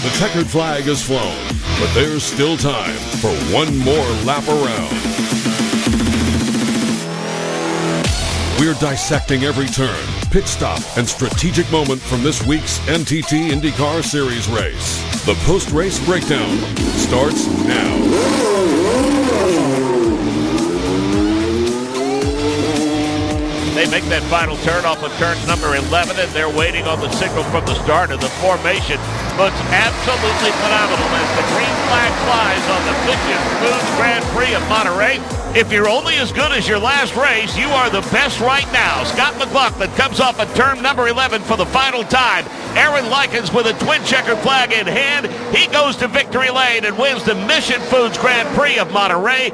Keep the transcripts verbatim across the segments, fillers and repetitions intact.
The checkered flag is flown, but there's still time for one more lap around. We're dissecting every turn, pit stop, and strategic moment from this week's N T T IndyCar Series race. The post-race breakdown starts now. They make that final turn off of turn number eleven, and they're waiting on the signal from the start, and the formation looks absolutely phenomenal as the green flag flies on the Mission Foods Grand Prix of Monterey. If you're only as good as your last race, you are the best right now. Scott McLaughlin comes off at turn number eleven for the final time. Aaron Likens with a twin checkered flag in hand. He goes to victory lane and wins the Mission Foods Grand Prix of Monterey.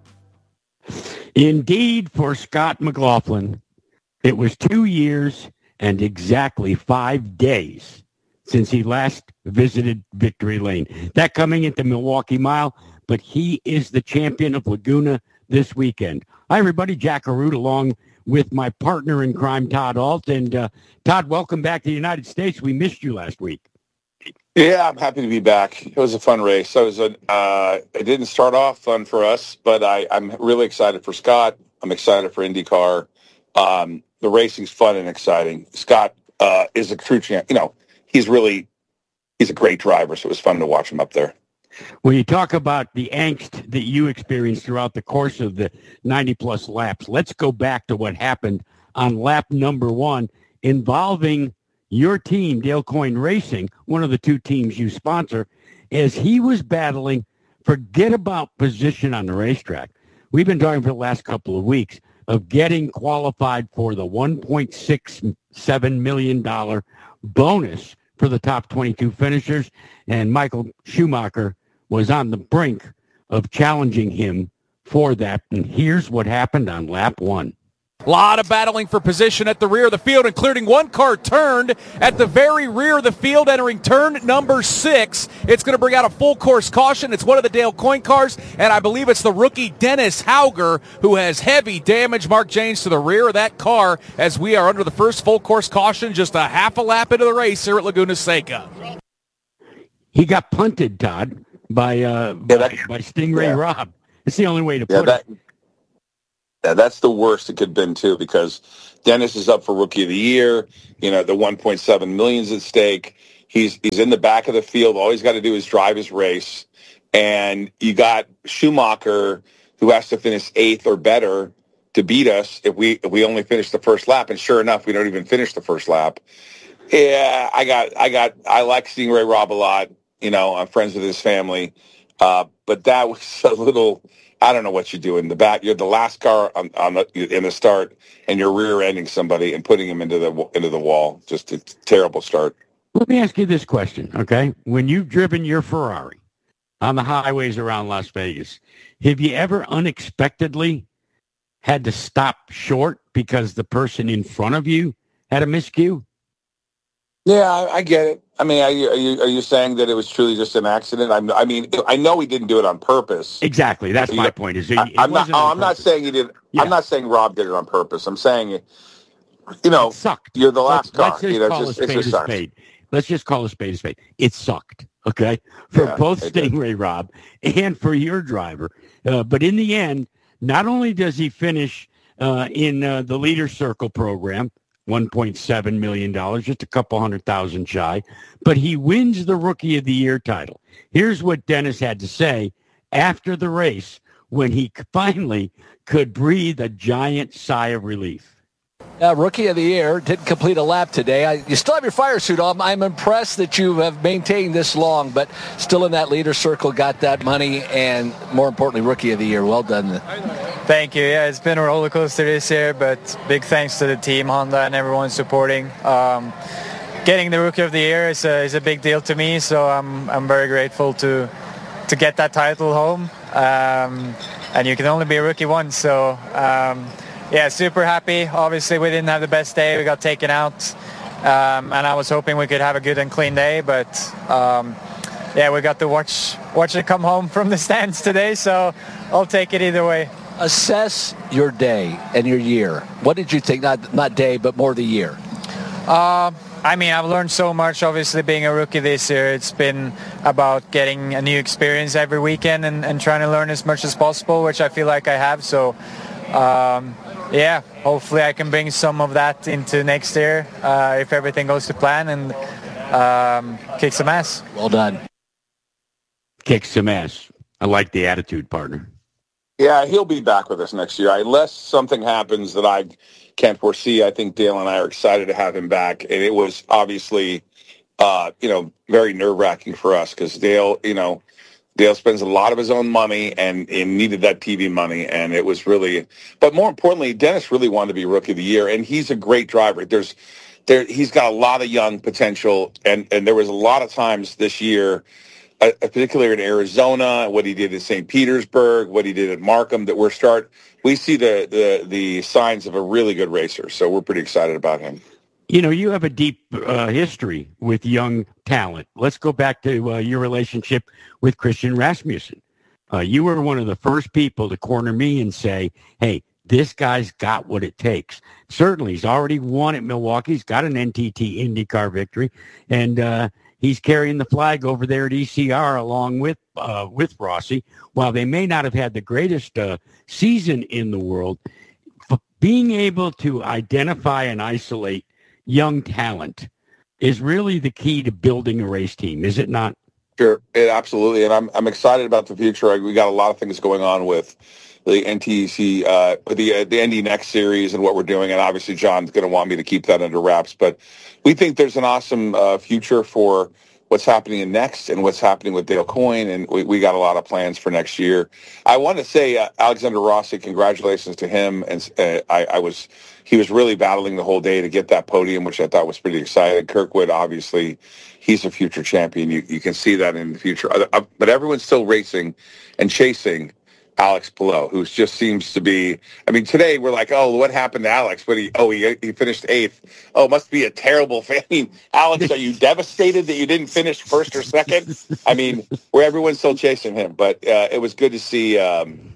Indeed, for Scott McLaughlin, it was two years and exactly five days since he last visited victory lane. That coming into Milwaukee Mile, but he is the champion of Laguna this weekend. Hi, everybody. Jack Arute along with my partner in crime, Todd Alt. And uh, Todd, welcome back to the United States. We missed you last week. Yeah, I'm happy to be back. It was a fun race. It was a, uh, it didn't start off fun for us, but I, I'm really excited for Scott. I'm excited for IndyCar. Um, the racing's fun and exciting. Scott uh, is a true champ. You know, he's really, he's a great driver, so it was fun to watch him up there. When you talk about the angst that you experienced throughout the course of the ninety-plus laps, let's go back to what happened on lap number one involving your team, Dale Coyne Racing, one of the two teams you sponsor, as he was battling, forget about position on the racetrack. We've been talking for the last couple of weeks of getting qualified for the one point six seven million dollars bonus for the top twenty-two finishers, and Michael Schumacher was on the brink of challenging him for that, and here's what happened on lap one. A lot of battling for position at the rear of the field, including one car turned at the very rear of the field, entering turn number six. It's going to bring out a full course caution. It's one of the Dale Coyne cars, and I believe it's the rookie Dennis Hauger who has heavy damage. Mark James to the rear of that car as we are under the first full course caution, just a half a lap into the race here at Laguna Seca. He got punted, Todd, by uh, yeah, by, by Stingray yeah. Rob. It's the only way to yeah, put that- it. Yeah, that's the worst it could have been, too, because Dennis is up for Rookie of the Year. You know, the one point seven million dollars at stake. He's he's in the back of the field. All he's got to do is drive his race. And you got Schumacher, who has to finish eighth or better to beat us if we if we only finish the first lap. And sure enough, we don't even finish the first lap. Yeah, I got I got I like Stingray Rob a lot. You know, I'm friends with his family. Uh, but that was a little... I don't know what you're doing. The back, you're the last car on, on the, in the start, and you're rear-ending somebody and putting him into the into the wall. Just a terrible start. Let me ask you this question, okay? When you've driven your Ferrari on the highways around Las Vegas, have you ever unexpectedly had to stop short because the person in front of you had a miscue? Yeah, I, I get it. I mean, are you, are you are you saying that it was truly just an accident? I'm, I mean, I know he didn't do it on purpose. Exactly. That's my point. Is it, I, it I'm not. Oh, I'm purpose. not saying he did. Yeah. I'm not saying Rob did it on purpose. I'm saying, you know, it sucked. You're the last let's, car. Let's just you know, call just, a spade just a spade. Let's just call a spade a spade. It sucked. Okay, for yeah, both Stingray Rob and for your driver. Uh, but in the end, not only does he finish uh, in uh, the Leader Circle program, one point seven million dollars, just a couple hundred thousand shy, but he wins the Rookie of the Year title. Here's what Dennis had to say after the race when he finally could breathe a giant sigh of relief. Uh, Rookie of the Year, didn't complete a lap today. I, you still have your fire suit on. I'm impressed that you have maintained this long, but still in that Leader Circle, got that money, and more importantly, Rookie of the Year. Well done. Thank you. Yeah, it's been a roller coaster this year, but big thanks to the team, Honda, and everyone supporting. Um, getting the Rookie of the Year is a, is a big deal to me, so I'm I'm very grateful to to get that title home. Um, and you can only be a rookie once, so um, yeah, super happy. Obviously, we didn't have the best day. We got taken out, um, and I was hoping we could have a good and clean day, but um, yeah, we got to watch watch it come home from the stands today, so I'll take it either way. Assess your day and your year. What did you think? Not not day, but more the year. Uh, I mean, I've learned so much, obviously, being a rookie this year. It's been about getting a new experience every weekend and, and trying to learn as much as possible, which I feel like I have. So, um, yeah, hopefully I can bring some of that into next year uh, if everything goes to plan and um, kick some ass. Well done. Kick some ass. I like the attitude, partner. Yeah, he'll be back with us next year. Unless something happens that I can't foresee, I think Dale and I are excited to have him back. And it was obviously, uh, you know, very nerve-wracking for us because Dale, you know, Dale spends a lot of his own money and, and needed that T V money. And it was really, but more importantly, Dennis really wanted to be Rookie of the Year. And he's a great driver. There's, there, he's got a lot of young potential. And, and there was a lot of times this year, uh, particularly in Arizona, what he did at Saint Petersburg, what he did at Markham, that we're start, we see the, the, the signs of a really good racer. So we're pretty excited about him. You know, you have a deep uh, history with young talent. Let's go back to uh, your relationship with Christian Rasmussen. Uh, you were one of the first people to corner me and say, hey, this guy's got what it takes. Certainly, he's already won at Milwaukee. He's got an N T T IndyCar victory, and uh, he's carrying the flag over there at E C R along with uh, with Rossi. While they may not have had the greatest uh, season in the world, being able to identify and isolate young talent is really the key to building a race team, is it not? Sure, it, absolutely, and I'm I'm excited about the future. We got a lot of things going on with the N T C, uh, the uh, the Indy Next Series, and what we're doing. And obviously, John's going to want me to keep that under wraps. But we think there's an awesome uh, future for what's happening in Next and what's happening with Dale Coyne, and we, we got a lot of plans for next year. I want to say uh, Alexander Rossi, congratulations to him. And uh, I, I was he was really battling the whole day to get that podium, which I thought was pretty exciting. Kirkwood, obviously, he's a future champion. You, you can see that in the future. Uh, but everyone's still racing and chasing Alex Palou, who just seems to be, I mean, today we're like, oh, what happened to Alex? But he, oh, he, he finished eighth. Oh, must be a terrible fan. I mean, Alex, are you devastated that you didn't finish first or second? I mean, where everyone's still chasing him. But uh, it was good to see. Um,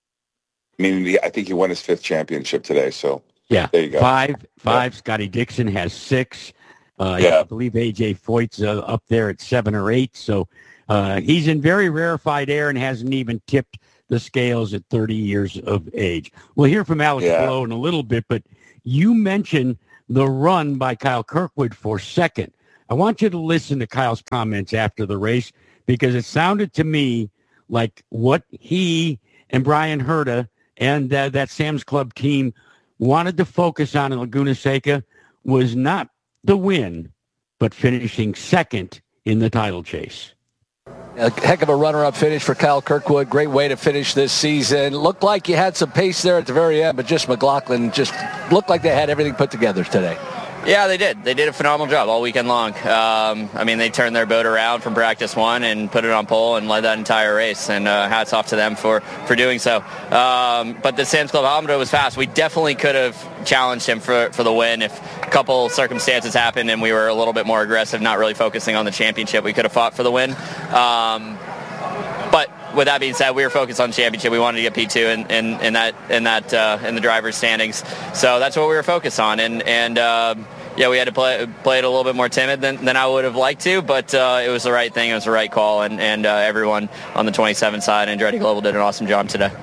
I mean, the, I think he won his fifth championship today. So yeah, there you go. Five, five. Yeah. Scotty Dixon has six. Uh, yeah. I believe A J Foyt's uh, up there at seven or eight. So uh, he's in very rarefied air and hasn't even tipped the scales at thirty years of age. We'll hear from Alex yeah. Palou in a little bit, but you mentioned the run by Kyle Kirkwood for second. I want you to listen to Kyle's comments after the race because it sounded to me like what he and Brian Herta and uh, that Sam's Club team wanted to focus on in Laguna Seca was not the win, but finishing second in the title chase. A heck of a runner-up finish for Kyle Kirkwood. Great way to finish this season. Looked like you had some pace there at the very end, but just McLaughlin just looked like they had everything put together today. Yeah, they did. They did a phenomenal job all weekend long. Um, I mean, they turned their boat around from practice one and put it on pole and led that entire race, and uh, hats off to them for, for doing so. Um, but the Sam's Club Almado was fast. We definitely could have challenged him for, for the win if a couple circumstances happened and we were a little bit more aggressive, not really focusing on the championship. We could have fought for the win. Um, but with that being said, we were focused on the championship. We wanted to get P two in, in, in that in that uh, in the driver's standings. So that's what we were focused on. And and uh, yeah, we had to play play it a little bit more timid than, than I would have liked to, but uh, it was the right thing. It was the right call, and and uh, everyone on the twenty-seven side, Andretti Global did an awesome job today.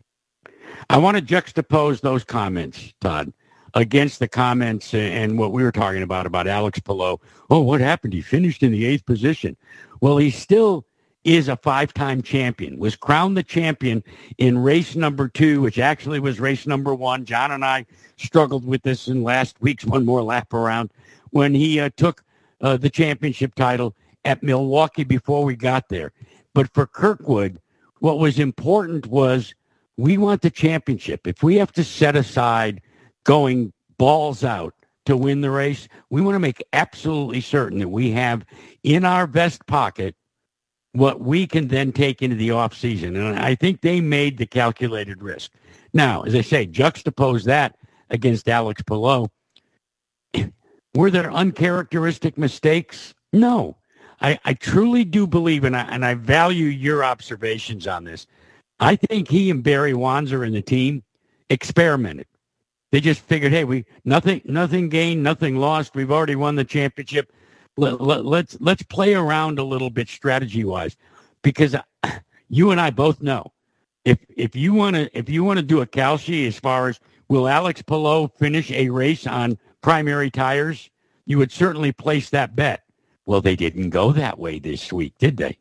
I want to juxtapose those comments, Todd, against the comments and what we were talking about about Alex Palou. Oh, what happened? He finished in the eighth position. Well, he still is a five-time champion, was crowned the champion in race number two, which actually was race number one. John and I struggled with this in last week's One More Lap Around when he uh, took uh, the championship title at Milwaukee before we got there. But for Kirkwood, what was important was we want the championship. If we have to set aside going balls out to win the race, we want to make absolutely certain that we have in our vest pocket what we can then take into the offseason. And I think they made the calculated risk. Now, as I say, juxtapose that against Alex Palou. Were there uncharacteristic mistakes? No. I, I truly do believe, and I, and I value your observations on this. I think he and Barry Wanzer and the team experimented. They just figured, hey, we nothing nothing gained, nothing lost. We've already won the championship. Let, let, let's let's play around a little bit strategy wise, because you and I both know if if you want to if you want to do a Kalshi as far as will Alex Palou finish a race on primary tires, you would certainly place that bet. Well, they didn't go that way this week, did they?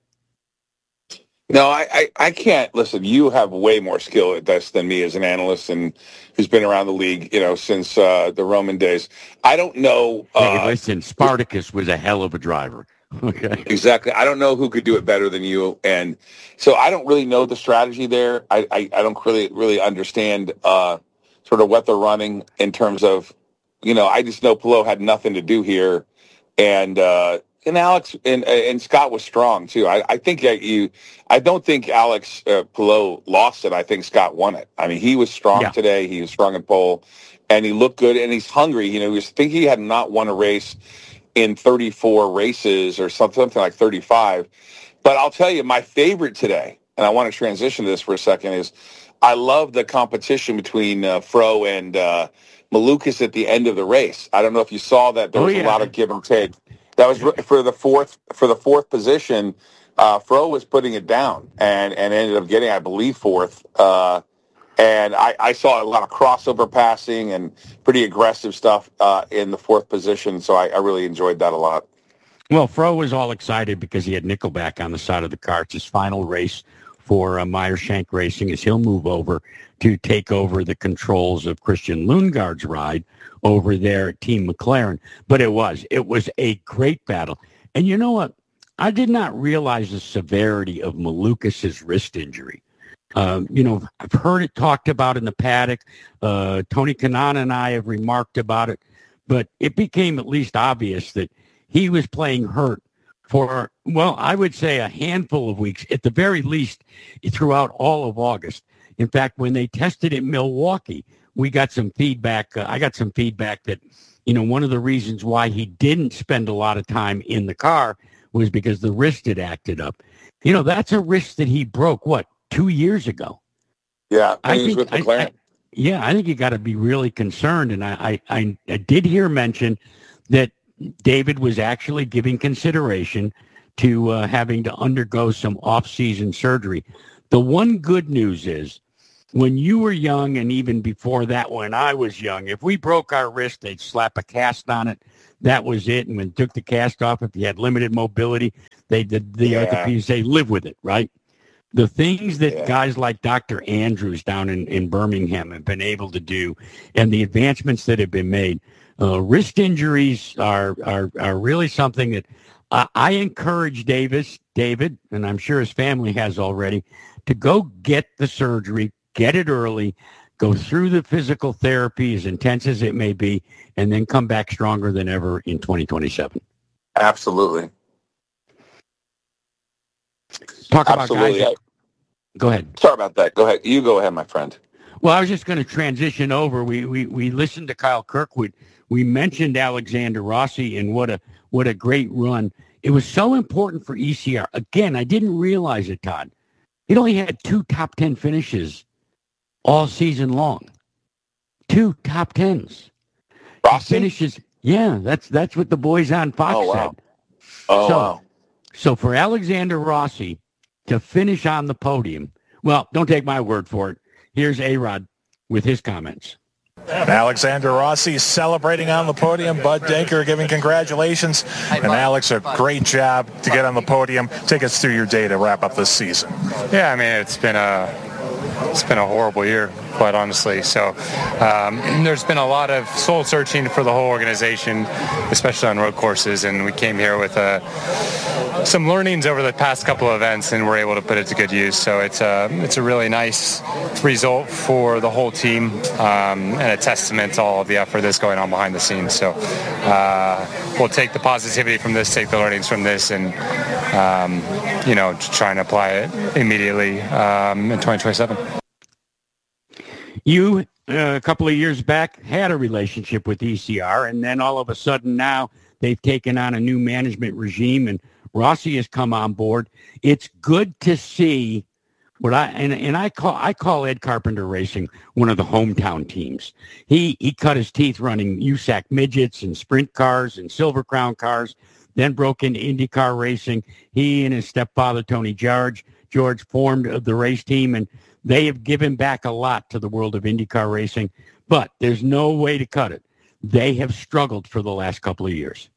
No, I, I, I can't. Listen, you have way more skill at this than me as an analyst and who's been around the league, you know, since uh, the Roman days. I don't know. Uh, hey, listen, Spartacus was a hell of a driver. Okay. Exactly. I don't know who could do it better than you. And so I don't really know the strategy there. I, I, I don't really, really understand uh, sort of what they're running in terms of, you know, I just know Palou had nothing to do here. And, uh, And Alex and and Scott was strong too. I, I think that you. I don't think Alex uh, Palou lost it. I think Scott won it. I mean, he was strong yeah. today. He was strong in pole, and he looked good. And he's hungry. You know, he was I think he had not won a race in thirty-four races or something, something like thirty-five. But I'll tell you, my favorite today, and I want to transition to this for a second, is I love the competition between uh, Fro and uh, Malukas at the end of the race. I don't know if you saw that. There oh, was yeah. a lot of give and take. That was for the fourth for the fourth position. Uh, Fro was putting it down and, and ended up getting, I believe, fourth. Uh, and I, I saw a lot of crossover passing and pretty aggressive stuff uh, in the fourth position. So I, I really enjoyed that a lot. Well, Fro was all excited because he had Nickelback on the side of the car. It's his final race for uh, Meyer Shank Racing as he'll move over to take over the controls of Christian Lundgaard's ride over there at Team McLaren. But it was. It was a great battle. And you know what? I did not realize the severity of Malukas' wrist injury. Um, you know, I've heard it talked about in the paddock. Uh, Tony Kanaan and I have remarked about it. But it became at least obvious that he was playing hurt for, well, I would say a handful of weeks, at the very least, throughout all of August. In fact, when they tested at Milwaukee, we got some feedback. Uh, I got some feedback that, you know, one of the reasons why he didn't spend a lot of time in the car was because the wrist had acted up. You know, that's a wrist that he broke, what, two years ago? Yeah, I he was think, with McLaren. I, I, yeah, I think you got to be really concerned. And I, I, I, I did hear mention that David was actually giving consideration to uh, having to undergo some off-season surgery. The one good news is, when you were young, and even before that, when I was young, if we broke our wrist, they'd slap a cast on it. That was it. And when they took the cast off, if you had limited mobility, they did the Yeah. orthopedists say live with it, right? The things that Yeah. guys like Doctor Andrews down in, in Birmingham have been able to do, and the advancements that have been made, uh, wrist injuries are, are are really something that I, I encourage Davis, David, and I'm sure his family has already, to go get the surgery, get it early, go through the physical therapy, as intense as it may be, and then come back stronger than ever in twenty twenty-seven. Absolutely. Talk about Absolutely. guys. Go ahead. Sorry about that. Go ahead. You go ahead, my friend. Well, I was just going to transition over. We, we we listened to Kyle Kirkwood. We mentioned Alexander Rossi and what a what a great run. It was so important for E C R. Again, I didn't realize it, Todd. It only had two top ten finishes all season long. Two top tens. Rossi? Finishes. Yeah, that's that's what the boys on Fox Oh, wow. said. Oh, so, wow. So for Alexander Rossi to finish on the podium, well, don't take my word for it. Here's A-Rod with his comments. Alexander Rossi celebrating on the podium. Bud Denker giving congratulations. And Alex, a great job to get on the podium. Take us through your day to wrap up this season. Yeah, I mean, it's been a it's been a horrible year, quite honestly. So um, there's been a lot of soul searching for the whole organization, especially on road courses. And we came here with uh, some learnings over the past couple of events, and we're able to put it to good use. So it's a it's a really nice result for the whole team, um, and a testament to all of the effort that's going on behind the scenes. So uh, we'll take the positivity from this, take the learnings from this, and um, you know, try and apply it immediately um, in twenty twenty-seven. You, uh, a couple of years back, had a relationship with E C R, and then all of a sudden now they've taken on a new management regime, and Rossi has come on board. It's good to see What I and, and I call I call Ed Carpenter Racing one of the hometown teams. He he cut his teeth running U S A C midgets and sprint cars and Silver Crown cars, then broke into IndyCar racing. He and his stepfather Tony George George formed the race team, and they have given back a lot to the world of IndyCar racing. But there's no way to cut it. They have struggled for the last couple of years.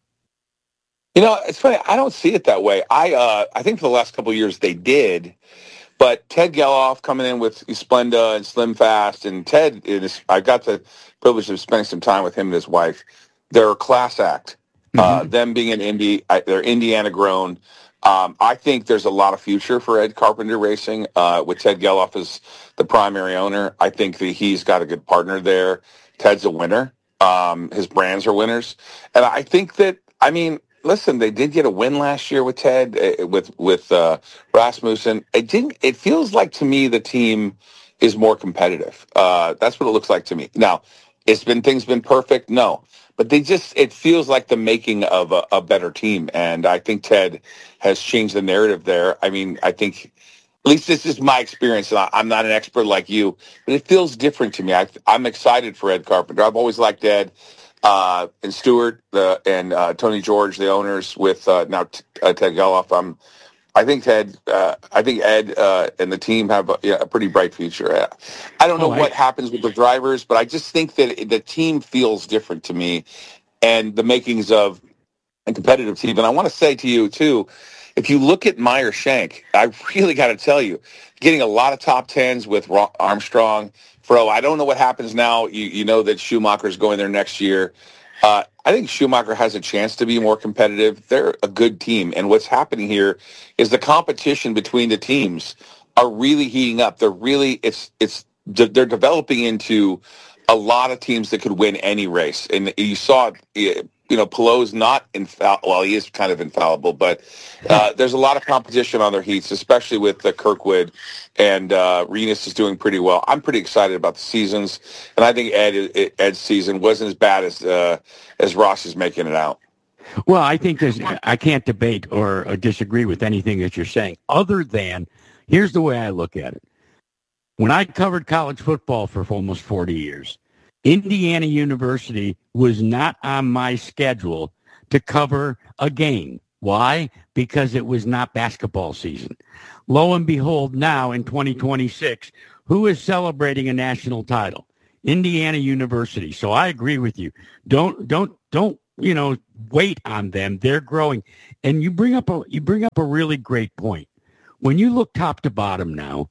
You know, it's funny. I don't see it that way. I uh, I think for the last couple of years they did. But Ted Geloff coming in with Splenda and Slim Fast, and Ted, is, I got the privilege of spending some time with him and his wife. They're a class act. Mm-hmm. Uh, them being an Indy, they're Indiana grown. Um, I think there's a lot of future for Ed Carpenter Racing uh, with Ted Geloff as the primary owner. I think that he's got a good partner there. Ted's a winner. Um, his brands are winners. And I think that, I mean, listen, they did get a win last year with Ted, uh, with with uh, Rasmussen. It didn't. It feels like to me the team is more competitive. Uh, that's what it looks like to me. Now, it's been things been perfect, no, but they just it feels like the making of a, a better team, and I think Ted has changed the narrative there. I mean, I think at least this is my experience, and I, I'm not an expert like you, but it feels different to me. I, I'm excited for Ed Carpenter. I've always liked Ed. Uh, and Stewart uh, and uh, Tony George, the owners, with uh, now t- uh, Ted Geloff. Um, I think Ted, uh, I think Ed uh, and the team have a, yeah, a pretty bright future. Uh, I don't know oh, what I... happens with the drivers, but I just think that it, the team feels different to me, and the makings of a competitive team. And I want to say to you too, if you look at Meyer Shank, I really got to tell you, getting a lot of top tens with Armstrong. Fro, I don't know what happens now. You, you know that Schumacher's going there next year. Uh, I think Schumacher has a chance to be more competitive. They're a good team. And what's happening here is the competition between the teams are really heating up. They're really, it's, it's, they're developing into a lot of teams that could win any race. And you saw, you know, Pelot's not infallible. Well, he is kind of infallible, but uh, there's a lot of competition on their heats, especially with uh, Kirkwood, and uh, Renus is doing pretty well. I'm pretty excited about the seasons, and I think Ed Ed's season wasn't as bad as uh, as Ross is making it out. Well, I think there's, I can't debate or, or disagree with anything that you're saying, other than here's the way I look at it. When I covered college football for almost forty years, Indiana University was not on my schedule to cover a game. Why? Because it was not basketball season. Lo and behold, now in twenty twenty-six, who is celebrating a national title? Indiana University. So I agree with you. Don't don't don't you know wait on them. They're growing. And you bring up a you bring up a really great point. When you look top to bottom now,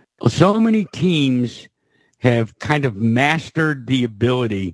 so many teams have kind of mastered the ability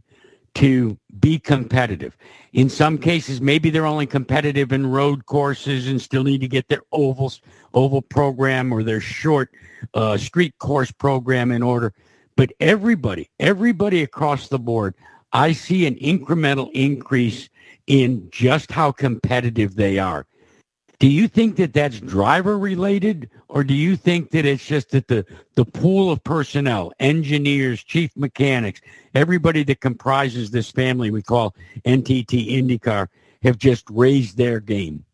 to be competitive. In some cases, maybe they're only competitive in road courses and still need to get their ovals, oval program or their short uh, street course program in order. But everybody, everybody across the board, I see an incremental increase in just how competitive they are. Do you think that that's driver related, or do you think that it's just that the, the pool of personnel, engineers, chief mechanics, everybody that comprises this family we call N T T IndyCar have just raised their game?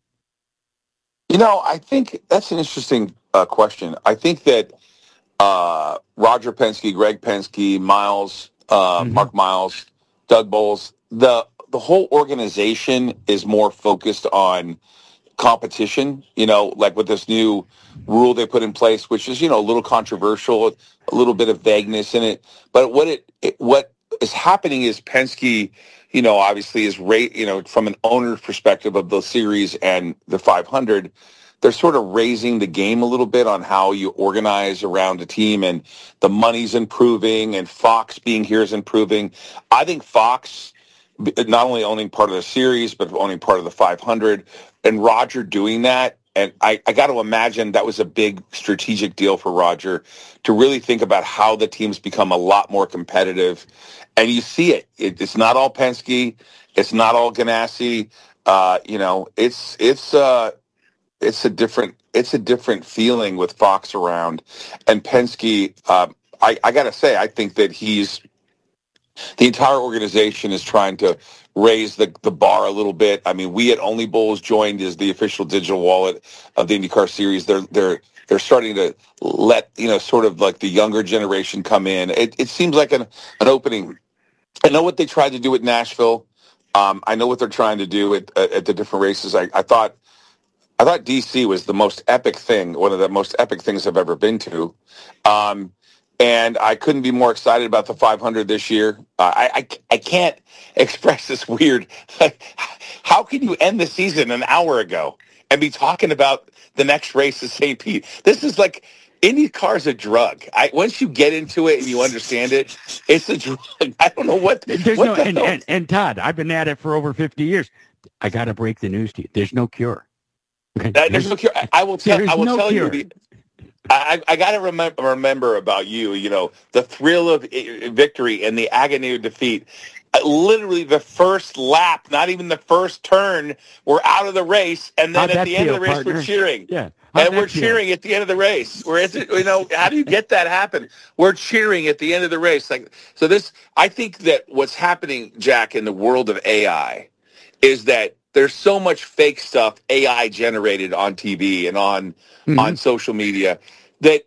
You know, I think that's an interesting uh, question. I think that uh, Roger Penske, Greg Penske, Miles, uh, mm-hmm. Mark Miles, Doug Bowles, the the whole organization is more focused on competition, you know, like with this new rule they put in place, which is, you know, a little controversial, a little bit of vagueness in it. But what it, it what is happening is Penske, you know, obviously is rate, you know, from an owner's perspective of the series and the five hundred, they're sort of raising the game a little bit on how you organize around a team, and the money's improving, and Fox being here is improving. I think Fox, not only owning part of the series, but owning part of the five hundred, and Roger doing that, and I, I got to imagine that was a big strategic deal for Roger to really think about how the teams become a lot more competitive. And you see it. it it's not all Penske. It's not all Ganassi. Uh, you know, it's it's uh, it's a different it's a different feeling with Fox around. And Penske, uh, I, I got to say, I think that he's the entire organization is trying to raise the, the bar a little bit. I mean, we at Only Bulls joined as the official digital wallet of the IndyCar series. They're they're they're starting to let, you know, sort of like the younger generation come in. It, it seems like an, an opening. I know what they tried to do at Nashville. Um, I know what they're trying to do at, at the different races. I, I thought I thought D C was the most epic thing, one of the most epic things I've ever been to. Um, and I couldn't be more excited about the five hundred this year. Uh, I, I I can't express this weird. How can you end the season an hour ago and be talking about the next race at Saint Pete? This is like IndyCar's a drug. I, once you get into it and you understand it, it's a drug. I don't know what. There's what no the and, hell? and and Todd, I've been at it for over fifty years. I got to break the news to you. There's no cure. Okay? There's, There's no cure. I, I will tell. There's I will no tell cure. you. The, I, I got to remember, remember about you, you know, the thrill of victory and the agony of defeat. Uh, literally the first lap, not even the first turn, we're out of the race, and then How'd at that the end feel, of the race, partner? we're cheering. Yeah. How'd And that we're feel? cheering at the end of the race. Where is it? You know, how do you get that happen? We're cheering at the end of the race. Like so, this. I think that what's happening, Jack, in the world of A I, is that there's so much fake stuff A I generated on T V and on Mm-hmm. on social media that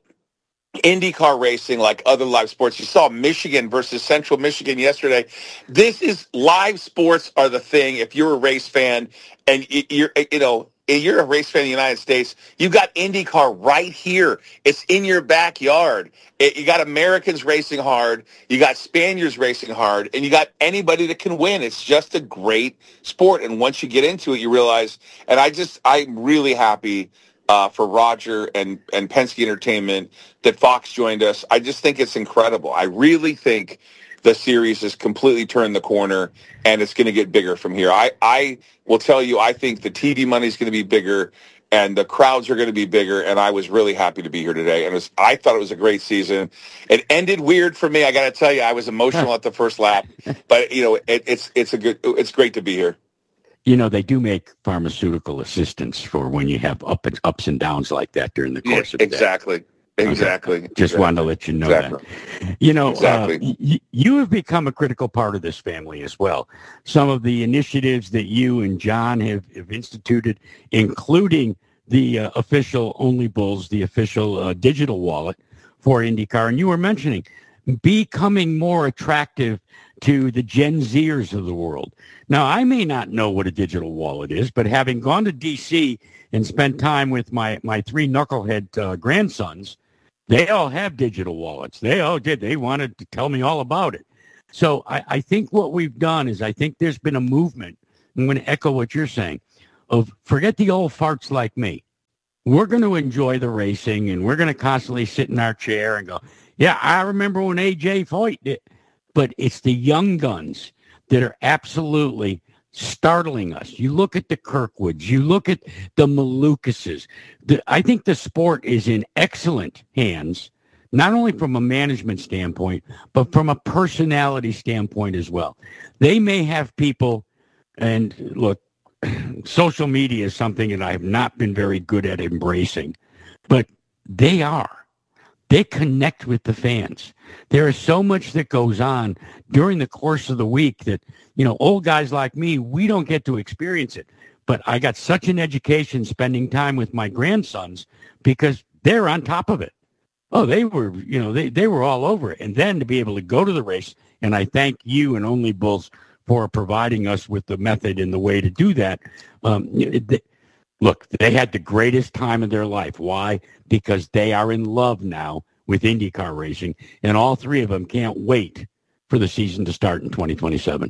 IndyCar racing, like other live sports, you saw Michigan versus Central Michigan yesterday. This is live sports are the thing. If you're a race fan and you're, you know, you're a race fan in the United States, you've got IndyCar right here. It's in your backyard. It, you got Americans racing hard. You got Spaniards racing hard. And you got anybody that can win. It's just a great sport. And once you get into it, you realize, and I just, I'm really happy uh, for Roger and, and Penske Entertainment that Fox joined us. I just think it's incredible. I really think the series has completely turned the corner, and it's going to get bigger from here. I, I will tell you, I think the T V money is going to be bigger, and the crowds are going to be bigger, and I was really happy to be here today. And it was, I thought it was a great season. It ended weird for me. I got to tell you, I was emotional at the first lap, but you know, it, it's it's a good, it's great to be here. You know, they do make pharmaceutical assistance for when you have up and, ups and downs like that during the course Yeah, of the exactly. day. Exactly. Okay. Just exactly. wanted to let you know exactly. that. You know, exactly. uh, y- you have become a critical part of this family as well. Some of the initiatives that you and John have, have instituted, including the uh, official Only Bulls, the official uh, digital wallet for IndyCar. And you were mentioning becoming more attractive to the Gen Zers of the world. Now, I may not know what a digital wallet is, but having gone to D C and spent time with my, my three knucklehead uh, grandsons, they all have digital wallets. They all did. They wanted to tell me all about it. So I, I think what we've done is I think there's been a movement, I'm going to echo what you're saying, of forget the old farts like me. We're going to enjoy the racing, and we're going to constantly sit in our chair and go, yeah, I remember when A J Foyt did. But it's the young guns that are absolutely startling us. You look at the Kirkwoods. You look at the Malukases. The, I think the sport is in excellent hands, not only from a management standpoint, but from a personality standpoint as well. They may have people, and look, social media is something that I have not been very good at embracing, but they are. They connect with the fans. There is so much that goes on during the course of the week that, you know, old guys like me, we don't get to experience it. But I got such an education spending time with my grandsons because they're on top of it. Oh, they were, you know, they, they were all over it. And then to be able to go to the race, and I thank you and Only Bulls for providing us with the method and the way to do that. Um, it, Look, they had the greatest time of their life. Why? Because they are in love now with IndyCar racing, and all three of them can't wait for the season to start in twenty twenty-seven.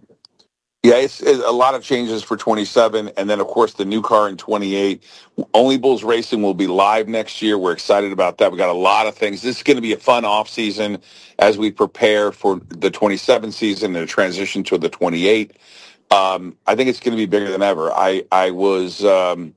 Yeah, it's, it's a lot of changes for twenty-seven, and then, of course, the new car in twenty-eight. Only Bulls Racing will be live next year. We're excited about that. We got a lot of things. This is going to be a fun off-season as we prepare for the twenty-seven season and a transition to the twenty-eight. Um, I think it's going to be bigger than ever. I, I was, um,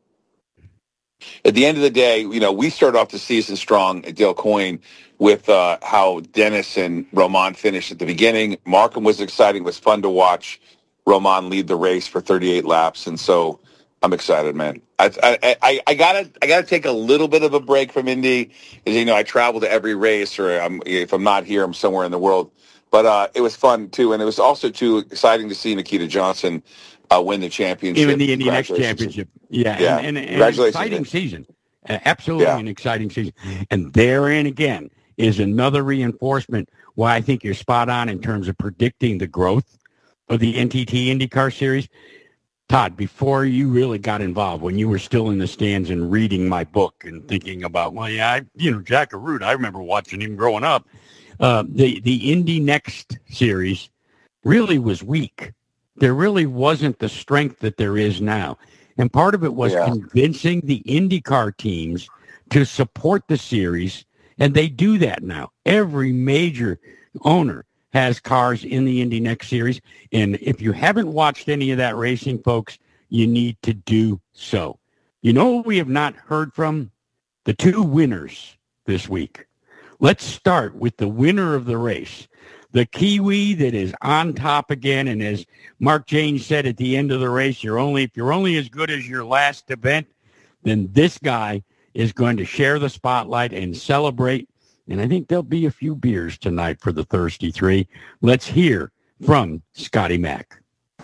at the end of the day, you know, we started off the season strong at Dale Coyne with uh, how Dennis and Roman finished at the beginning. Markham was exciting. It was fun to watch Roman lead the race for thirty-eight laps. And so I'm excited, man. I, I, I, I gotta, I gotta take a little bit of a break from Indy because, you know, I travel to every race, or I'm, if I'm not here, I'm somewhere in the world. But uh, it was fun, too. And it was also, too, exciting to see Nikita Johnson uh, win the championship. Even the Indy Next championship. Yeah, yeah. and, and, and Congratulations. An exciting season. Uh, absolutely yeah. an exciting season. And therein, again, is another reinforcement why I think you're spot on in terms of predicting the growth of the N T T IndyCar Series. Todd, before you really got involved, when you were still in the stands and reading my book and thinking about, well, yeah, I, you know, Jack Arute, I remember watching him growing up. Uh, the, the Indy Next Series really was weak. There really wasn't the strength that there is now. And part of it was yeah. convincing the IndyCar teams to support the series, and they do that now. Every major owner has cars in the Indy Next Series, and if you haven't watched any of that racing, folks, you need to do so. You know what we have not heard from? The two winners this week. Let's start with the winner of the race, the Kiwi that is on top again, and as Mark James said at the end of the race, you're only if you're only as good as your last event, then this guy is going to share the spotlight and celebrate. And I think there'll be a few beers tonight for the Thirsty Three. Let's hear from Scotty Mack.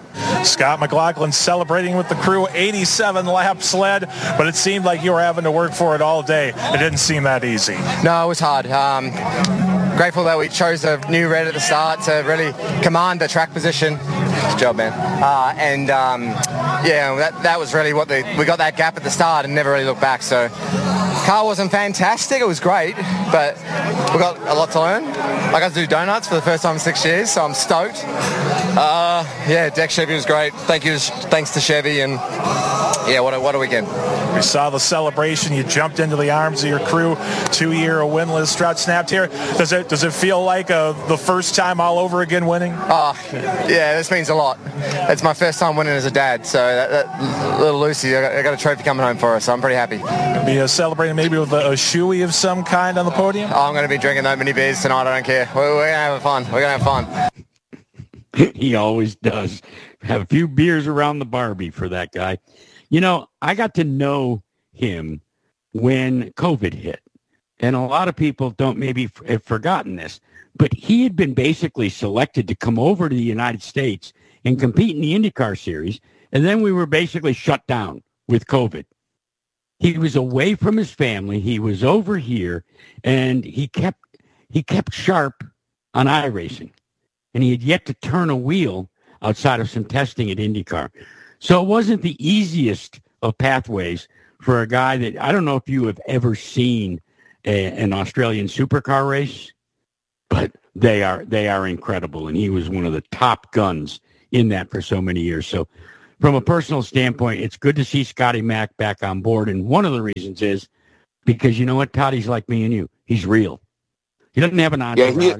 Scott McLaughlin celebrating with the crew, eighty-seven lap sled, but it seemed like you were having to work for it all day. It didn't seem that easy. No, it was hard. Um, grateful that we chose a new red at the start to really command the track position. Good job, man. Uh, and um, yeah, that that was really what the we got that gap at the start and never really looked back. So car wasn't fantastic. It was great, but we got a lot to learn. I got to do donuts for the first time in six years, so I'm stoked. Uh, yeah, Deck Chevy was great. Thank you, thanks to Chevy, and yeah, what a, what a weekend. We saw the celebration. You jumped into the arms of your crew. Two-year winless drought snapped here. Does it does it feel like uh, the first time all over again winning? Oh, yeah, this means a lot. It's my first time winning as a dad, so that, that little Lucy, I got, I got a trophy coming home for her, so I'm pretty happy. Be uh, celebrating maybe with a, a shoey of some kind on the podium? Oh, I'm going to be drinking that many beers tonight. I don't care. We're, we're going to have fun. We're going to have fun. He always does. Have a few beers around the Barbie for that guy. You know, I got to know him when COVID hit. And a lot of people don't maybe have forgotten this. But he had been basically selected to come over to the United States and compete in the IndyCar Series. And then we were basically shut down with COVID. He was away from his family. He was over here. And he kept he kept sharp on iRacing. And he had yet to turn a wheel outside of some testing at IndyCar. So it wasn't the easiest of pathways for a guy that, I don't know if you have ever seen a, an Australian supercar race, but they are they are incredible. And he was one of the top guns in that for so many years. So from a personal standpoint, it's good to see Scotty Mack back on board. And one of the reasons is because, you know what, Todd, he's like me and you. He's real. He doesn't have an entourage. Yeah,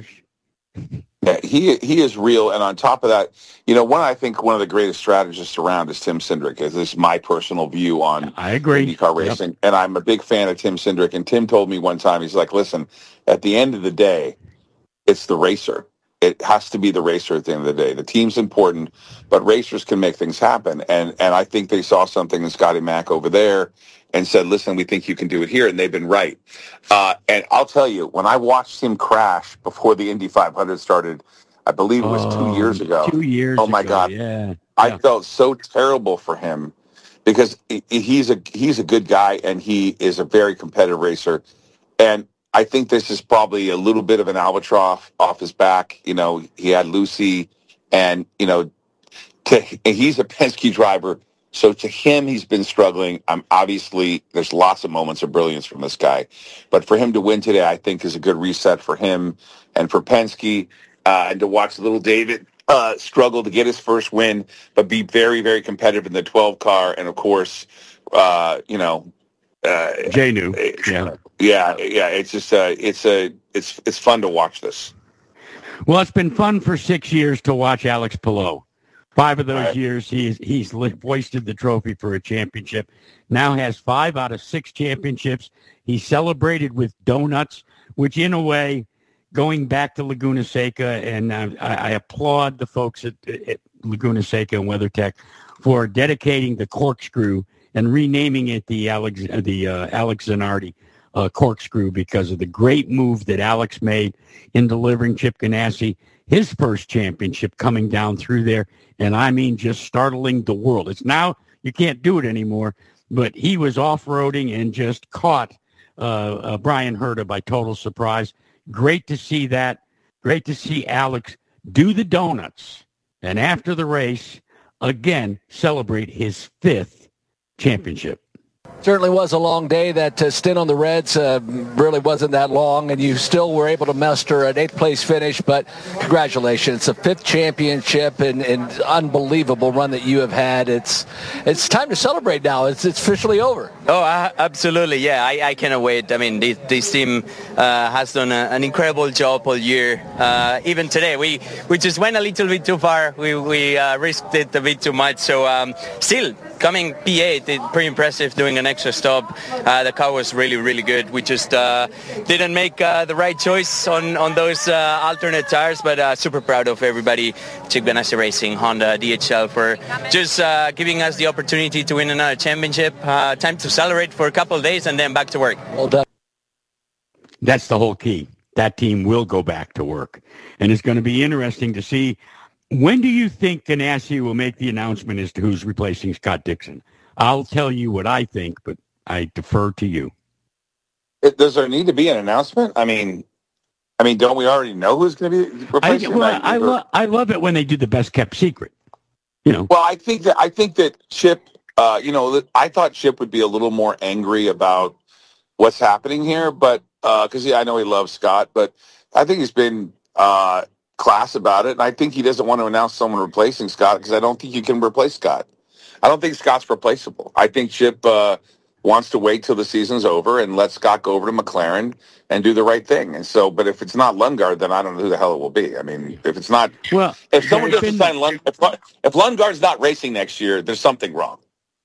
he, yeah, he he is real. And on top of that, you know, one I think one of the greatest strategists around is Tim Cindric. This is my personal view on I agree. IndyCar racing. Yep. And I'm a big fan of Tim Cindric. And Tim told me one time, he's like, listen, at the end of the day, it's the racer. It has to be the racer at the end of the day. The team's important, but racers can make things happen. And and I think they saw something in Scotty Mack over there and said, listen, we think you can do it here. And they've been right. Uh, and I'll tell you, when I watched him crash before the Indy five hundred started, I believe it was oh, two years ago. Two years Oh, my ago, God. Yeah. I yeah. felt so terrible for him because he's a he's a good guy and he is a very competitive racer. And I think this is probably a little bit of an albatross off his back. You know, he had Lucy and, you know, to, he's a Penske driver. So to him, he's been struggling. Um, obviously, there's lots of moments of brilliance from this guy. But for him to win today, I think is a good reset for him and for Penske. Uh, and to watch little David uh, struggle to get his first win, but be very, very competitive in the twelve car. And, of course, uh, you know, uh, Jay knew. Yeah. Yeah, yeah. It's just uh, it's a it's it's fun to watch this. Well, it's been fun for six years to watch Alex Palou. Five of those right. years, he's he's hoisted the trophy for a championship. Now has five out of six championships. He celebrated with donuts, which in a way, going back to Laguna Seca, and uh, I, I applaud the folks at, at Laguna Seca and WeatherTech for dedicating the corkscrew and renaming it the Alex the uh, Alex Zanardi uh, corkscrew because of the great move that Alex made in delivering Chip Ganassi his first championship coming down through there, and I mean just startling the world. It's now you can't do it anymore, but he was off-roading and just caught uh, uh, Brian Herta by total surprise. Great to see that. Great to see Alex do the donuts, and after the race, again, celebrate his fifth championship. Certainly was a long day. That uh, stint on the Reds uh, really wasn't that long, and you still were able to muster an eighth-place finish, but congratulations. It's a fifth championship and, and unbelievable run that you have had. It's it's time to celebrate now. It's, it's officially over. Oh, uh, absolutely. Yeah, I, I cannot wait. I mean, this, this team uh, has done a, an incredible job all year. Uh, even today, we, we just went a little bit too far. We, we uh, risked it a bit too much. So um, still, coming P eight, pretty impressive, doing an extra stop. Uh, the car was really, really good. We just uh, didn't make uh, the right choice on, on those uh, alternate tires, but uh, super proud of everybody, Chip Ganassi Racing, Honda, D H L, for just uh, giving us the opportunity to win another championship. Uh, time to celebrate for a couple of days and then back to work. Well done. That's the whole key. That team will go back to work. And it's going to be interesting to see, when do you think Ganassi will make the announcement as to who's replacing Scott Dixon? I'll tell you what I think, but I defer to you. It, does there need to be an announcement? I mean, I mean, don't we already know who's going to be replacing? I, well, I, lo- I love it when they do the best kept secret. You know. Well, I think that I think that Chip. Uh, you know, I thought Chip would be a little more angry about what's happening here, but because uh, yeah, I know he loves Scott, but I think he's been uh, class about it, and I think he doesn't want to announce someone replacing Scott because I don't think you can replace Scott. I don't think Scott's replaceable. I think Chip uh, wants to wait till the season's over and let Scott go over to McLaren and do the right thing. And so, but if it's not Lundgaard, then I don't know who the hell it will be. I mean, if it's not, well, if someone doesn't sign Lund, if, if Lundgaard's not racing next year, there's something wrong.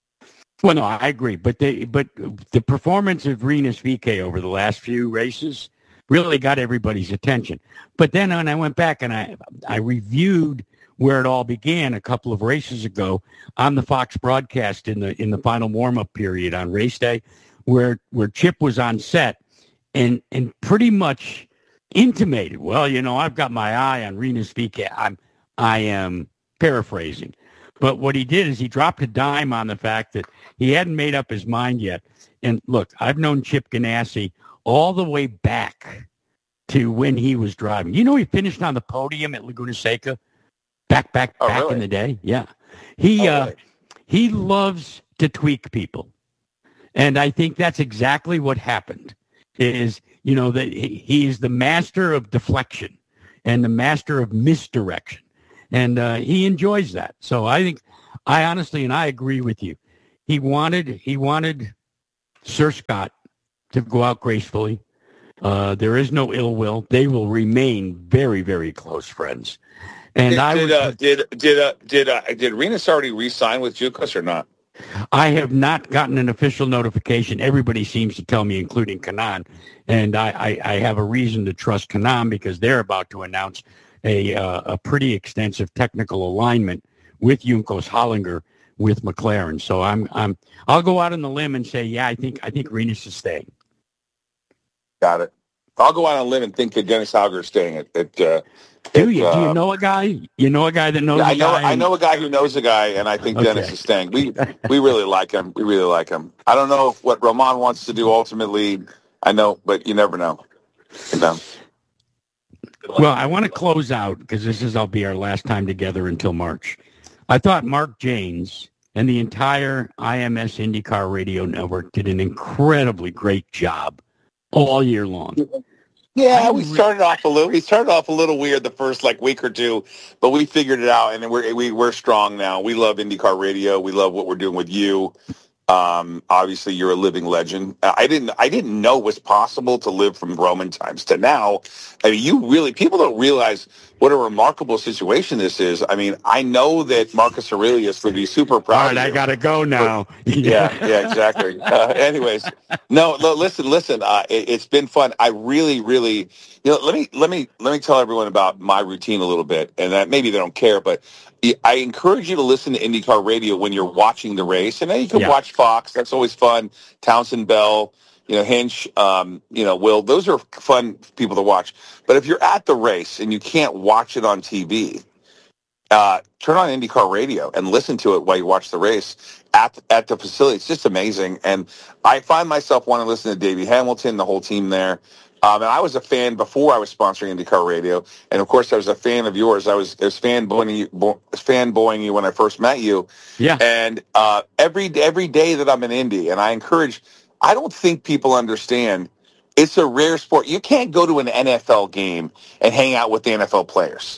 Well, no, I agree, but they, but the performance of Rinus V K over the last few races really got everybody's attention. But then when I went back and I, I reviewed where it all began a couple of races ago on the Fox broadcast in the in the final warm-up period on race day, where where Chip was on set and and pretty much intimated, well, you know, I've got my eye on Rinus V K. I'm I am paraphrasing. But what he did is he dropped a dime on the fact that he hadn't made up his mind yet. And look, I've known Chip Ganassi all the way back to when he was driving. You know, he finished on the podium at Laguna Seca back, back, oh, back really? in the day. Yeah. He, oh, uh, really? he loves to tweak people. And I think that's exactly what happened is, you know, that he, he is the master of deflection and the master of misdirection. And uh, he enjoys that. So I think, I honestly, and I agree with you. He wanted, he wanted Sir Scott to go out gracefully. Uh, there is no ill will. They will remain very, very close friends. And did, I did, would, uh, did did uh, did uh, did Rinus already re-sign with Jucos or not? I have not gotten an official notification. Everybody seems to tell me, including Kanaan, and I, I, I have a reason to trust Kanaan because they're about to announce a uh, a pretty extensive technical alignment with Juncos Hollinger with McLaren. So I'm I'm I'll go out on the limb and say, yeah, I think I think Rinus is staying. Got it. I'll go out on a limb and think that Dennis Hauger is staying at. at uh, Do at, you? uh, Do you know a guy? You know a guy that knows yeah, a I know. guy? I know a guy who knows a guy, and I think Okay. Dennis is staying. We we really like him. We really like him. I don't know if what Roman wants to do ultimately. I know, but you never know. You know. Well, I want to close out because this is, I'll be our last time together until March. I thought Mark Jaynes and the entire I M S IndyCar Radio Network did an incredibly great job all year long. Yeah, we started off a little. We started off a little weird the first like week or two, but we figured it out, and we're we, we're strong now. We love IndyCar Radio. We love what we're doing with you. Um, obviously, you're a living legend. I didn't I didn't know it was possible to live from Roman times to now. I mean, you really people don't realize what a remarkable situation this is. I mean, I know that Marcus Aurelius would be super proud. All right, of I you. got to go now. yeah, yeah, exactly. Uh, anyways, no, no, listen, listen. Uh, it, it's been fun. I really, really, you know, let me, let me, let me tell everyone about my routine a little bit, and that maybe they don't care, but I encourage you to listen to IndyCar Radio when you're watching the race, and then you can Yeah. watch Fox. That's always fun. Townsend Bell, you know, Hinch, um, you know, Will, those are fun people to watch. But if you're at the race and you can't watch it on T V, uh, turn on IndyCar radio and listen to it while you watch the race at at the facility. It's just amazing. And I find myself wanting to listen to Davey Hamilton, the whole team there. Um, and I was a fan before I was sponsoring IndyCar Radio. And, of course, I was a fan of yours. I was, I was fanboying you, bo- fanboying you when I first met you. Yeah. And uh, every, every day that I'm in Indy, and I encourage, I don't think people understand, it's a rare sport. You can't go to an N F L game and hang out with the N F L players.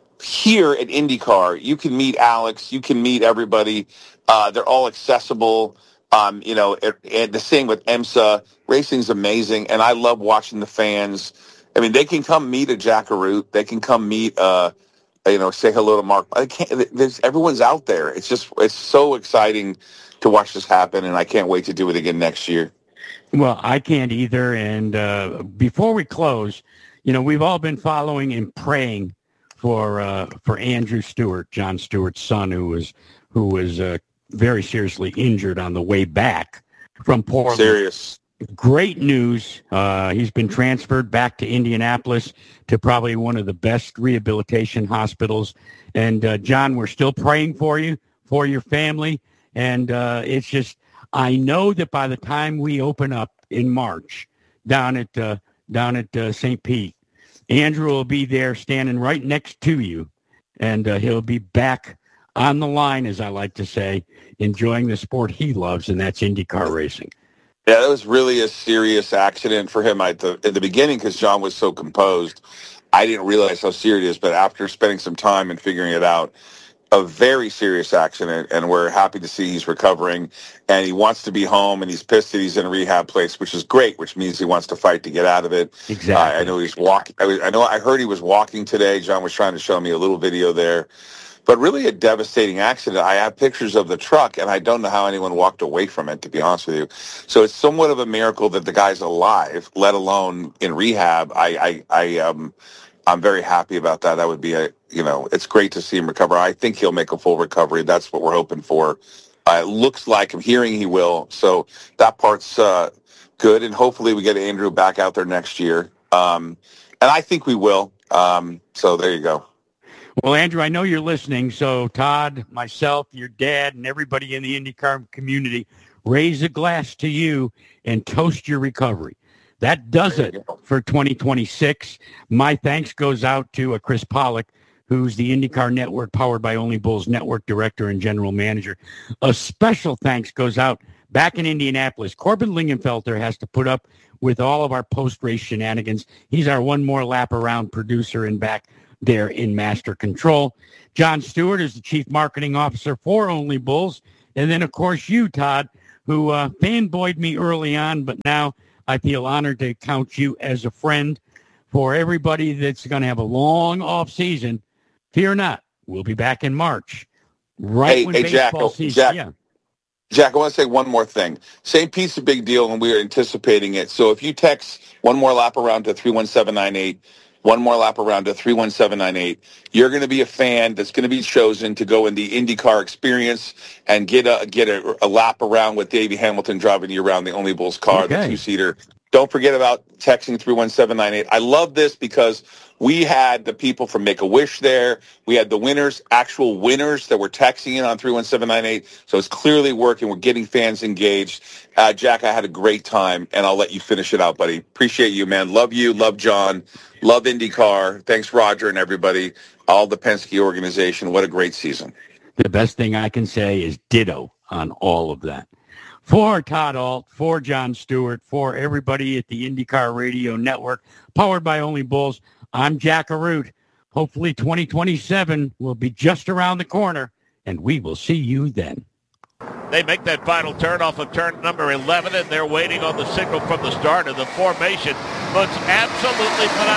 Here at IndyCar, you can meet Alex. You can meet everybody. Uh, they're all accessible. Um, you know, it, and the same with IMSA. Racing's amazing, and I love watching the fans. I mean, they can come meet a Jack Arute. They can come meet, uh, you know, say hello to Mark. I can't. There's, everyone's out there. It's just, it's so exciting to watch this happen, and I can't wait to do it again next year. Well, I can't either. And uh, before we close, you know, we've all been following and praying for uh, for Andrew Stewart, Jon Stewart's son, who was who was uh, very seriously injured on the way back from Portland. Serious. Great news. Uh, he's been transferred back to Indianapolis to probably one of the best rehabilitation hospitals. And, uh, John, we're still praying for you, for your family. And uh, it's just, I know that by the time we open up in March down at uh, down at uh, Saint Pete, Andrew will be there standing right next to you. And uh, he'll be back on the line, as I like to say, enjoying the sport he loves, and that's IndyCar racing. Yeah, that was really a serious accident for him at the, at the beginning because John was so composed. I didn't realize how serious it is, but after spending some time and figuring it out, a very serious accident, and we're happy to see he's recovering, and he wants to be home, and he's pissed that he's in a rehab place, which is great, which means he wants to fight to get out of it. Exactly. Uh, I know he's walking. I, was, I know I heard he was walking today. John was trying to show me a little video there. But really a devastating accident. I have pictures of the truck, and I don't know how anyone walked away from it, to be honest with you. So it's somewhat of a miracle that the guy's alive, let alone in rehab. I, I, I, um, I'm very happy about that. That would be a, you know, it's great to see him recover. I think he'll make a full recovery. That's what we're hoping for. Uh, it looks like, I'm hearing he will. So that part's uh, good, and hopefully we get Andrew back out there next year. Um, and I think we will. Um, so there you go. Well, Andrew, I know you're listening, so Todd, myself, your dad, and everybody in the IndyCar community, raise a glass to you and toast your recovery. That does it for twenty twenty-six. My thanks goes out to uh, Chris Pollock, who's the IndyCar Network, powered by Only Bulls Network Director and General Manager. A special thanks goes out back in Indianapolis. Corbin Lingenfelter has to put up with all of our post-race shenanigans. He's our one more lap around producer and back there in master control. Jon Stewart is the chief marketing officer for Only Bulls. And then, of course, you, Todd, who uh, fanboyed me early on, but now I feel honored to count you as a friend. For everybody that's going to have a long off season, fear not. We'll be back in March. Right hey, when hey, baseball Jack, season. Jack, yeah. Jack, I want to say one more thing. Saint Pete's a big deal, and we are anticipating it. So if you text one more lap around to three one seven nine eight, one more lap around to three one seven nine eight. You're going to be a fan that's going to be chosen to go in the IndyCar experience and get a get a, a lap around with Davey Hamilton driving you around the Only Bulls car, Okay. the two-seater. Don't forget about texting three one seven nine eight. I love this because we had the people from Make-A-Wish there. We had the winners, actual winners that were texting in on three one seven nine eight. So it's clearly working. We're getting fans engaged. Uh, Jack, I had a great time, and I'll let you finish it out, buddy. Appreciate you, man. Love you. Love John. Love IndyCar. Thanks, Roger, and everybody, all the Penske organization. What a great season. The best thing I can say is ditto on all of that. For Todd Ault, for Jon Stewart, for everybody at the IndyCar Radio Network, powered by Only Bulls, I'm Jack Arute. Hopefully twenty twenty-seven will be just around the corner, and we will see you then. They make that final turn off of turn number eleven, and they're waiting on the signal from the start, and the formation looks absolutely phenomenal.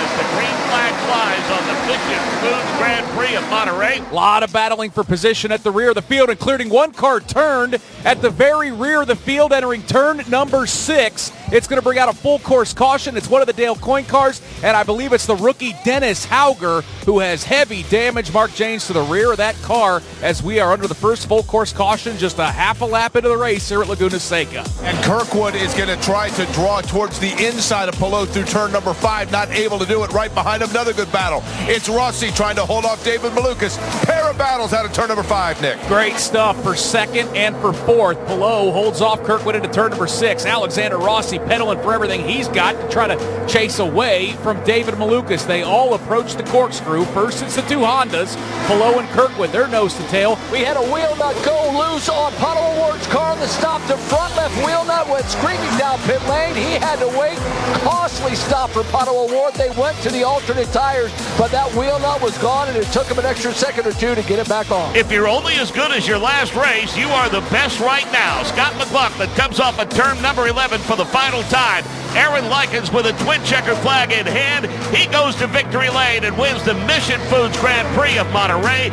as the green flag flies on the Fisher Foods Grand Prix of Monterey. A lot of battling for position at the rear of the field, including one car turned at the very rear of the field, entering turn number six. It's going to bring out a full course caution. It's one of the Dale Coyne cars, and I believe it's the rookie Dennis Hauger who has heavy damage. Mark James to the rear of that car as we are under the first full course caution, just a half a lap into the race here at Laguna Seca. And Kirkwood is going to try to draw towards the inside of Palou through turn number five, not able to do it. Right behind him, another good battle. It's Rossi trying to hold off David Malukas. Pair of battles out of turn number five, Nick. Great stuff for second and for fourth. Palou holds off Kirkwood into turn number six. Alexander Rossi pedaling for everything he's got to try to chase away from David Malukas. They all approach the corkscrew. First it's the two Hondas, Palou and Kirkwood, they're nose to tail. We had a wheel nut go loose on Pato O'Ward's car that stopped. The front left wheel nut went screaming down pit lane. He had to wait. Costly stop for Pato O'Ward. They went to the alternate tires, but that wheel nut was gone, and it took him an extra second or two to get it back on. If you're only as good as your last race, you are the best right now. Scott McLaughlin comes off at turn number eleven for the final time. Aaron Likens with a twin checker flag in hand. He goes to victory lane and wins the Mission Foods Grand Prix of Monterey.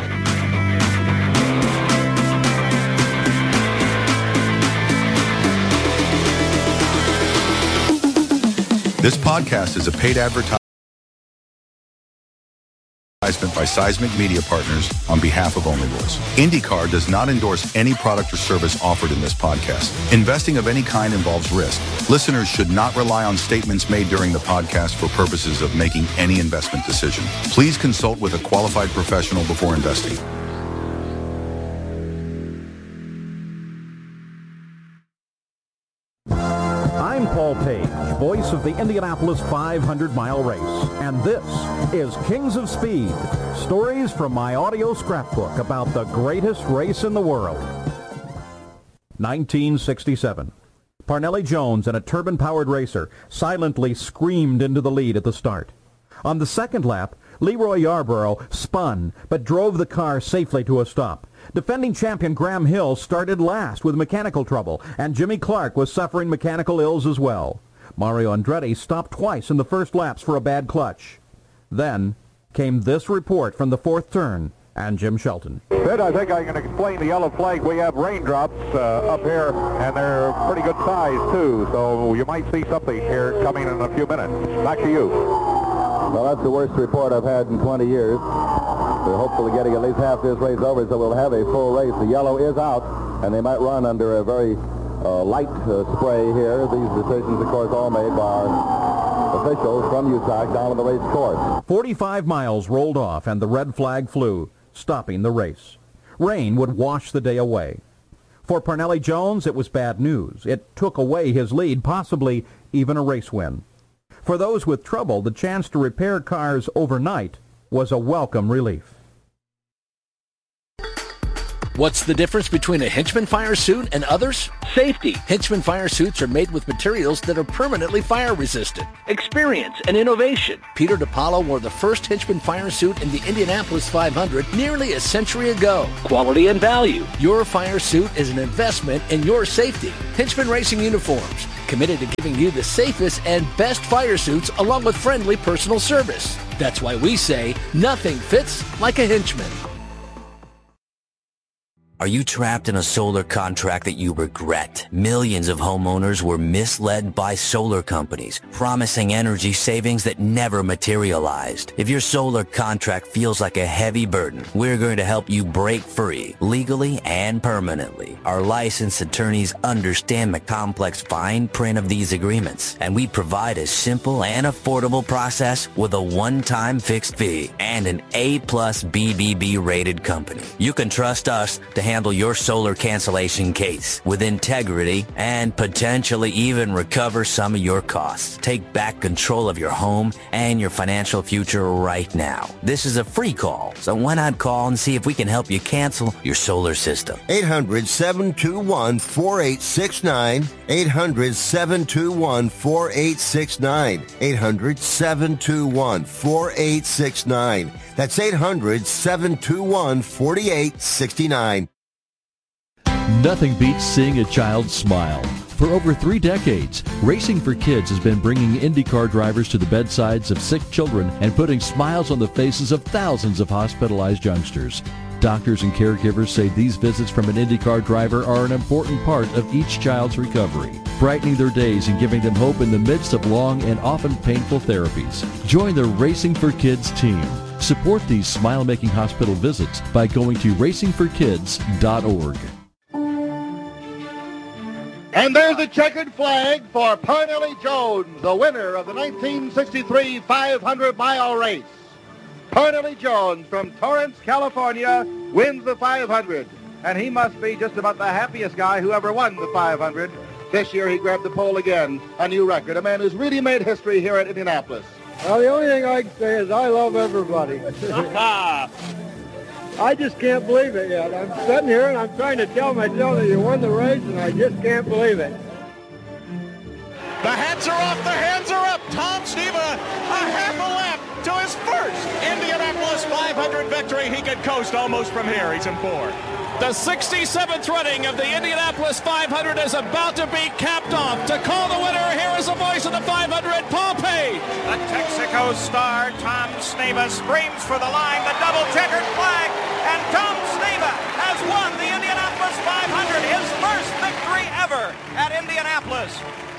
This podcast is a paid advertisement by Seismic Media Partners on behalf of Only Boys. IndyCar does not endorse any product or service offered in this podcast. Investing of any kind involves risk. Listeners should not rely on statements made during the podcast for purposes of making any investment decision. Please consult with a qualified professional before investing. I'm Paul Page, voice of the Indianapolis five hundred mile race, and this is Kings of Speed, stories from my audio scrapbook about the greatest race in the world. nineteen sixty-seven. Parnelli Jones and a turbine-powered racer silently screamed into the lead at the start. On the second lap, Leroy Yarborough spun but drove the car safely to a stop. Defending champion Graham Hill started last with mechanical trouble, and Jimmy Clark was suffering mechanical ills as well. Mario Andretti stopped twice in the first laps for a bad clutch. Then came this report from the fourth turn and Jim Shelton. Sid, I think I can explain the yellow flag. We have raindrops uh, up here, and they're pretty good size, too, so you might see something here coming in a few minutes. Back to you. Well, that's the worst report I've had in twenty years. We're hopefully getting at least half this race over, so we'll have a full race. The yellow is out, and they might run under a very uh, light uh, spray here. These decisions, of course, all made by officials from U T A C down on the race course. forty-five miles rolled off, and the red flag flew, stopping the race. Rain would wash the day away. For Parnelli Jones, it was bad news. It took away his lead, possibly even a race win. For those with trouble, the chance to repair cars overnight was a welcome relief. What's the difference between a Hinchman fire suit and others? Safety. Hinchman fire suits are made with materials that are permanently fire resistant. Experience and innovation. Peter DiPaolo wore the first Hinchman fire suit in the Indianapolis five hundred nearly a century ago. Quality and value. Your fire suit is an investment in your safety. Hinchman Racing Uniforms, committed to giving you the safest and best fire suits along with friendly personal service. That's why we say nothing fits like a Hinchman. Are you trapped in a solar contract that you regret? Millions of homeowners were misled by solar companies, promising energy savings that never materialized. If your solar contract feels like a heavy burden, we're going to help you break free, legally and permanently. Our licensed attorneys understand the complex fine print of these agreements, and we provide a simple and affordable process with a one-time fixed fee and an A plus B B B rated company. You can trust us to handle your solar cancellation case with integrity and potentially even recover some of your costs. Take back control of your home and your financial future right now. This is a free call, so why not call and see if we can help you cancel your solar system? eight hundred, seven two one, four eight six nine. eight hundred, seven two one, four eight six nine. eight hundred, seven two one, four eight six nine. That's eight hundred, seven two one, four eight six nine. Nothing beats seeing a child smile. For over three decades, Racing for Kids has been bringing IndyCar drivers to the bedsides of sick children and putting smiles on the faces of thousands of hospitalized youngsters. Doctors and caregivers say these visits from an IndyCar driver are an important part of each child's recovery, brightening their days and giving them hope in the midst of long and often painful therapies. Join the Racing for Kids team. Support these smile-making hospital visits by going to racing for kids dot org. And there's the checkered flag for Parnelli Jones, the winner of the nineteen sixty-three five hundred mile race. Parnelli Jones from Torrance, California, wins the five hundred. And he must be just about the happiest guy who ever won the five hundred. This year he grabbed the pole again, a new record, a man who's really made history here at Indianapolis. Well, the only thing I can say is I love everybody. I just can't believe it yet. I'm sitting here and I'm trying to tell myself that you won the race, and I just can't believe it. The hats are off, the hands are up. Tom Sneva, a half a lap to his first Indianapolis five hundred victory. He could coast almost from here. He's in fourth. The sixty-seventh running of the Indianapolis five hundred is about to be capped off. To call the winner, here is the voice of the five hundred, Paul Page. The Texaco star, Tom Sneva, screams for the line, the double checkered flag, and Tom Sneva has won the Indianapolis five hundred, his first victory ever at Indianapolis.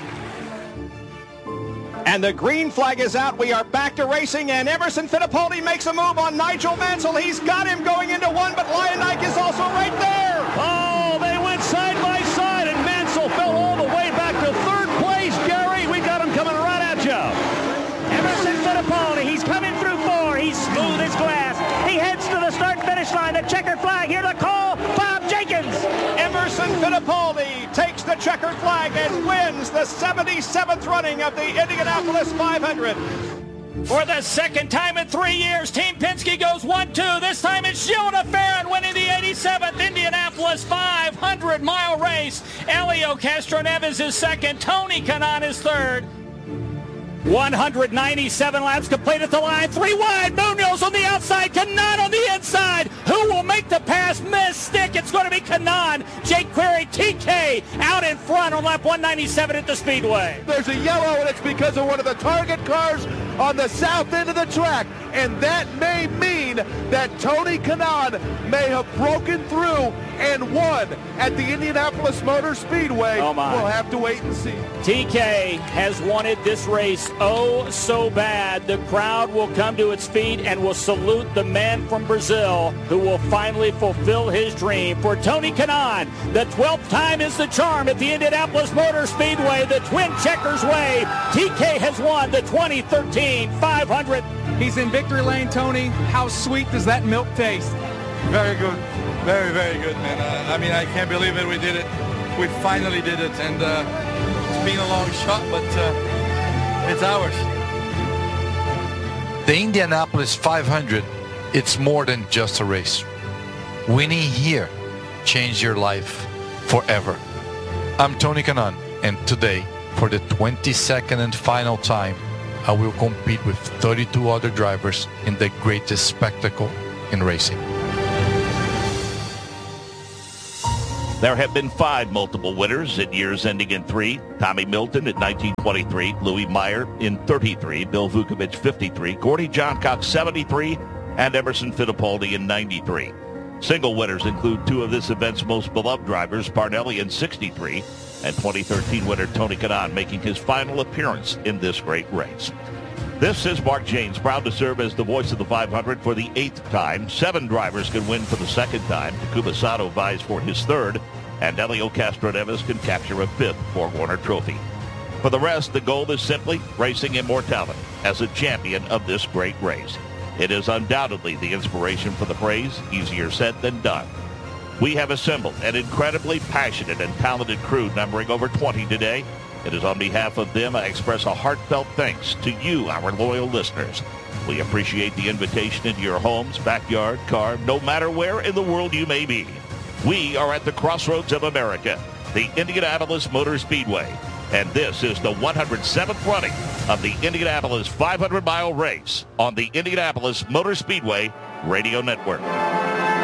And the green flag is out. We are back to racing, and Emerson Fittipaldi makes a move on Nigel Mansell. He's got him going into one, but Leonike is also right there. Oh, they went side by side, and Mansell fell all the way back to third place. Gary, we got him coming right at you. Emerson Fittipaldi, he's coming through four. He's smooth as glass. He heads to the start-finish line. The checkered flag, here to call Bob Jenkins. Emerson Fittipaldi takes the checkered flag and wins the seventy-seventh running of the Indianapolis five hundred. For the second time in three years, Team Penske goes one two. This time it's Gilles de Ferran winning the eighty-seventh Indianapolis five hundred mile race. Elio Castroneves is second. Tony Kanaan is third. one hundred ninety-seven laps complete at the line. Three wide. Munoz on the outside. Kanaan on the inside. Who will make the pass? Miss stick. It's going to be Kanaan. Jake Query, T K out in front on lap one ninety-seven at the Speedway. There's a yellow, and it's because of one of the target cars on the south end of the track. And that may mean that Tony Kanaan may have broken through and won at the Indianapolis Motor Speedway. Oh my. We'll have to wait and see. T K has wanted this race oh so bad. The crowd will come to its feet and will salute the man from Brazil who will finally fulfill his dream. For Tony Kanaan, the twelfth time is the charm at the Indianapolis Motor Speedway, the Twin Checkers Way. T K has won the twenty thirteen five hundred. He's in victory lane, Tony. How sweet does that milk taste? Very good. Very, very good, man. Uh, I mean, I can't believe it. We did it. We finally did it. And uh, it's been a long shot, but uh, it's ours. The Indianapolis five hundred, it's more than just a race. Winning here changed your life forever. I'm Tony Kanaan, and today, for the twenty-second and final time, I will compete with thirty-two other drivers in the greatest spectacle in racing. There have been five multiple winners in years ending in three. Tommy Milton in nineteen twenty-three, Louis Meyer in thirty-three, Bill Vukovich fifty-three, Gordy Johncock seventy-three, and Emerson Fittipaldi in ninety-three. Single winners include two of this event's most beloved drivers, Parnelli in sixty-three, and twenty thirteen winner Tony Kanaan making his final appearance in this great race. This is Mark Janes, proud to serve as the voice of the five hundred for the eighth time. Seven drivers can win for the second time. Takuma Sato vies for his third, and Elio Castroneves can capture a fifth four-Warner trophy. For the rest, the goal is simply racing immortality as a champion of this great race. It is undoubtedly the inspiration for the phrase, easier said than done. We have assembled an incredibly passionate and talented crew numbering over twenty today. It is on behalf of them I express a heartfelt thanks to you, our loyal listeners. We appreciate the invitation into your homes, backyard, car, no matter where in the world you may be. We are at the crossroads of America, the Indianapolis Motor Speedway, and this is the one hundred seventh running of the Indianapolis five hundred mile race on the Indianapolis Motor Speedway Radio Network.